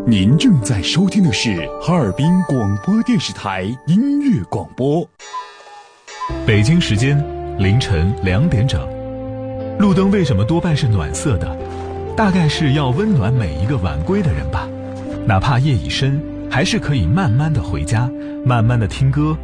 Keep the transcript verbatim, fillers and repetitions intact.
您正在收听的是哈尔滨广播电视台音乐广播。 北京时间凌晨两点整。路灯为什么多半是暖色的？大概是要温暖每一个晚归的人吧。哪怕夜已深，还是可以慢慢的回家，慢慢的听歌，